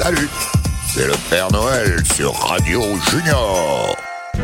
Salut, c'est le Père Noël sur Radio Junior.